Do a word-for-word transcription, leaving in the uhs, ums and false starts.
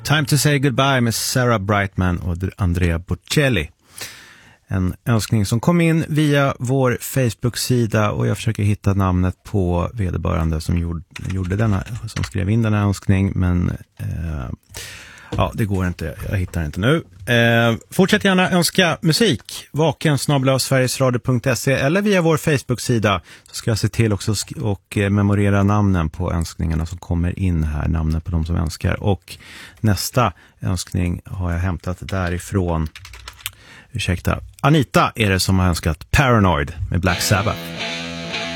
Time to say goodbye med Sarah Brightman och Andrea Bocelli. En önskning som kom in via vår Facebook-sida och jag försöker hitta namnet på vederbörande som gjorde, gjorde denna, som skrev in den här önskning, men eh, ja, det går inte, jag hittar inte nu. Eh, fortsätt gärna önska musik, vaken snabel-a sverigesradio punkt se eller via vår Facebook-sida, så ska jag se till också sk- och eh, memorera namnen på önskningarna som kommer in här, namnen på de som önskar. Och nästa önskning har jag hämtat därifrån. Ursäkta, Anita är det som har önskat Paranoid med Black Sabbath.